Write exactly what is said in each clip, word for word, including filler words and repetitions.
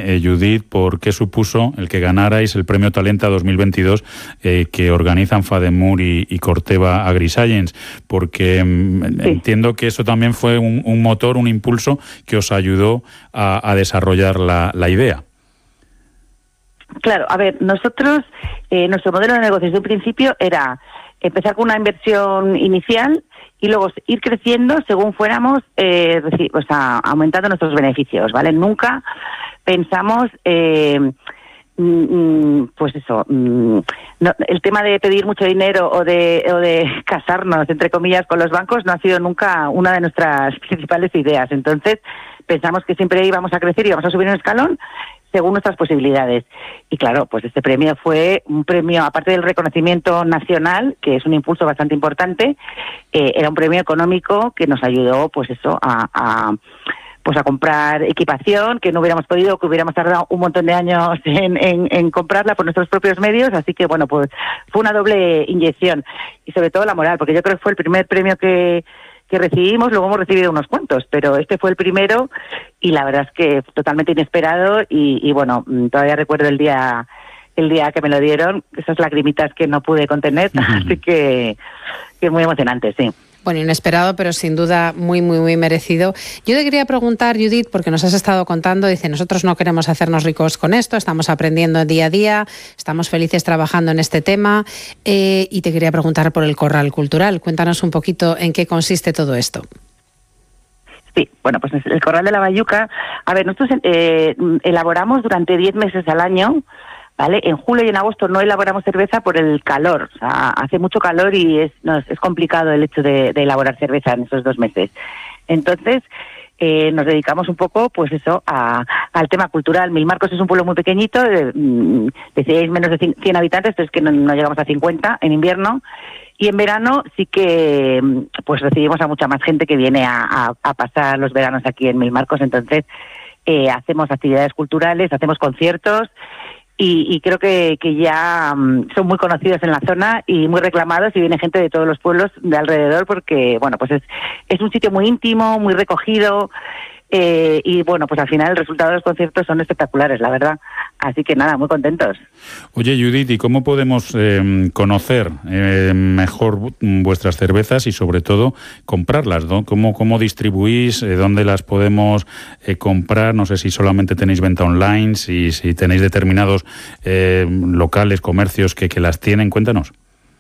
eh, Judith, por qué supuso el que ganarais el Premio Talenta dos mil veintidós eh, que organizan Fademur y, y Corteva AgriScience, porque mm, sí. entiendo que eso también fue un, un motor, un impulso que os ayudó a, a desarrollar la, la idea. Claro, a ver, nosotros, eh, nuestro modelo de negocio desde un principio era empezar con una inversión inicial y luego ir creciendo según fuéramos eh, o sea, aumentando nuestros beneficios, ¿vale? Nunca pensamos, eh, mm, pues eso, mm, no, el tema de pedir mucho dinero o de, o de casarnos, entre comillas, con los bancos no ha sido nunca una de nuestras principales ideas. Entonces, pensamos que siempre íbamos a crecer y íbamos a subir un escalón según nuestras posibilidades. Y claro, pues este premio fue un premio, aparte del reconocimiento nacional, que es un impulso bastante importante, eh, era un premio económico que nos ayudó, pues eso, a, a pues a comprar equipación que no hubiéramos podido, que hubiéramos tardado un montón de años en, en, en comprarla por nuestros propios medios, así que bueno, pues fue una doble inyección y sobre todo la moral, porque yo creo que fue el primer premio que que recibimos, luego hemos recibido unos cuantos, pero este fue el primero y la verdad es que totalmente inesperado y, y bueno, todavía recuerdo el día el día que me lo dieron, esas lagrimitas que no pude contener, uh-huh. así que, que muy emocionante, sí. Bueno, inesperado, pero sin duda muy, muy, muy merecido. Yo te quería preguntar, Judith, porque nos has estado contando, dice, nosotros no queremos hacernos ricos con esto, estamos aprendiendo día a día, estamos felices trabajando en este tema, eh, y te quería preguntar por el Corral Cultural. Cuéntanos un poquito en qué consiste todo esto. Sí, bueno, pues el Corral de la Bayuca, a ver, nosotros eh, elaboramos durante diez meses al año, ¿vale? En julio y en agosto no elaboramos cerveza por el calor, o sea, hace mucho calor y es, no, es complicado el hecho de, de elaborar cerveza en esos dos meses. Entonces, eh, nos dedicamos un poco, pues eso, a, al tema cultural. Milmarcos es un pueblo muy pequeñito, de, decíais menos de cien habitantes, pero es que no, no llegamos a cincuenta en invierno. Y en verano sí que pues recibimos a mucha más gente que viene a, a, a pasar los veranos aquí en Milmarcos. Entonces, eh, hacemos actividades culturales, hacemos conciertos. Y, y creo que, que ya um, son muy conocidos en la zona y muy reclamados y viene gente de todos los pueblos de alrededor porque, bueno, pues es, es un sitio muy íntimo, muy recogido eh, y, bueno, pues al final el resultado de los conciertos son espectaculares, la verdad. Así que nada, muy contentos. Oye, Judith, ¿y cómo podemos eh, conocer eh, mejor vuestras cervezas y sobre todo comprarlas, ¿no? ¿Cómo, cómo distribuís? Eh, ¿Dónde las podemos eh, comprar? No sé si solamente tenéis venta online, si, si tenéis determinados eh, locales, comercios que, que las tienen. Cuéntanos.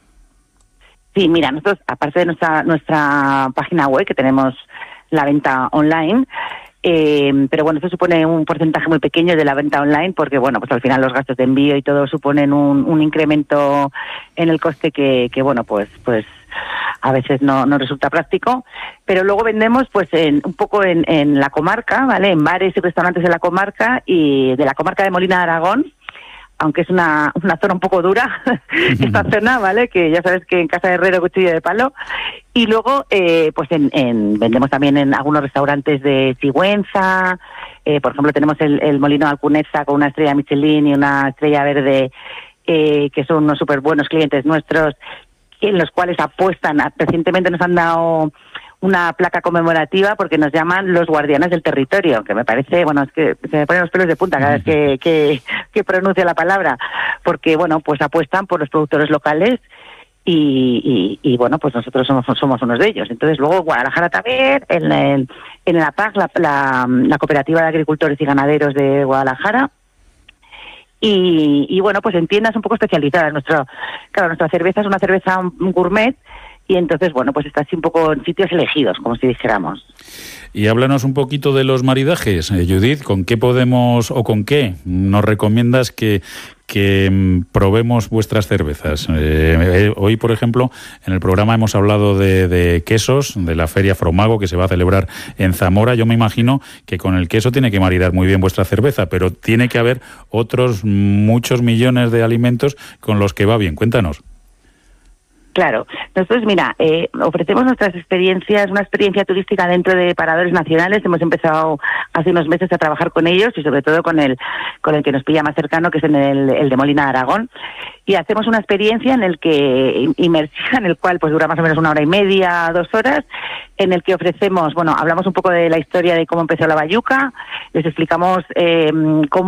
Sí, mira, nosotros, aparte de nuestra, nuestra página web, que tenemos la venta online, Eh, pero bueno, eso supone un porcentaje muy pequeño de la venta online porque, bueno, pues al final los gastos de envío y todo suponen un, un incremento en el coste que, que bueno, pues pues a veces no, no resulta práctico. Pero luego vendemos pues en, un poco en, en la comarca, ¿vale? En bares y restaurantes de la comarca y de la comarca de Molina de Aragón, aunque es una, una zona un poco dura, esta zona, ¿vale? Que ya sabes que en casa de herrero, cuchillo de palo. Y luego, eh, pues en, en, vendemos también en algunos restaurantes de Sigüenza. Eh, por ejemplo, tenemos el, el Molino Alcuneza con una estrella Michelin y una estrella verde, eh, que son unos súper buenos clientes nuestros, en los cuales apuestan. Recientemente nos han dado una placa conmemorativa porque nos llaman los guardianes del territorio, que me parece, bueno, es que se me ponen los pelos de punta cada vez que, que, que pronuncio la palabra, porque, bueno, pues apuestan por los productores locales y, y, y bueno, pues nosotros somos, somos unos de ellos. Entonces, luego Guadalajara también, en el, en la P A C, la, la, la Cooperativa de Agricultores y Ganaderos de Guadalajara, y, y bueno, pues en tiendas un poco especializadas. Nuestro, claro, nuestra cerveza es una cerveza gourmet, y entonces, bueno, pues está así un poco en sitios elegidos, como si dijéramos. Y háblanos un poquito de los maridajes, eh, Judith. ¿Con qué podemos o con qué nos recomiendas que, que mm, probemos vuestras cervezas? Eh, eh, hoy, por ejemplo, en el programa hemos hablado de, de quesos, de la Feria Fromago que se va a celebrar en Zamora. Yo me imagino que con el queso tiene que maridar muy bien vuestra cerveza, pero tiene que haber otros muchos millones de alimentos con los que va bien. Cuéntanos. Claro, nosotros, mira, eh, ofrecemos nuestras experiencias, una experiencia turística dentro de paradores nacionales. Hemos empezado hace unos meses a trabajar con ellos y sobre todo con el con el que nos pilla más cercano, que es en el, el de Molina de Aragón. Y hacemos una experiencia en el que inmersiva, en el cual pues dura más o menos una hora y media, dos horas, en el que ofrecemos, bueno, hablamos un poco de la historia de cómo empezó la Bayuca, les explicamos eh, cómo